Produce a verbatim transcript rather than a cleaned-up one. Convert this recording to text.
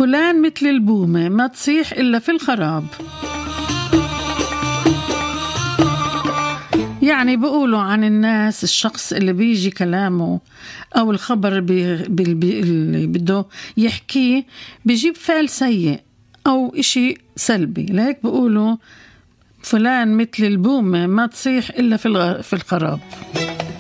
فلان مثل البومة ما تصيح إلا في الخراب. يعني بيقولوا عن الناس الشخص اللي بيجي كلامه أو الخبر بي بي بي اللي بده يحكيه بيجيب فعل سيء أو إشي سلبي، لهيك بيقولوا فلان مثل البومة ما تصيح إلا في الخراب.